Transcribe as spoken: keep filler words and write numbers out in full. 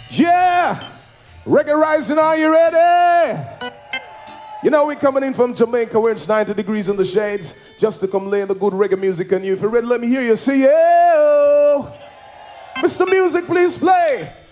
Yeah! Reggae Rising, are you ready? You know, we're coming in from Jamaica where it's ninety degrees in the shades just to come lay the good reggae music on you. If you're ready, let me hear you say, yeah! Mister Music, please play.